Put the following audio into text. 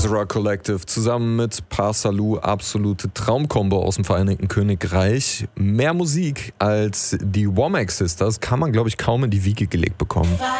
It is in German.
Ezra Collective zusammen mit Parsalou, absolute Traumkombo aus dem Vereinigten Königreich. Mehr Musik als die Womack Sisters kann man, glaube ich, kaum in die Wiege gelegt bekommen.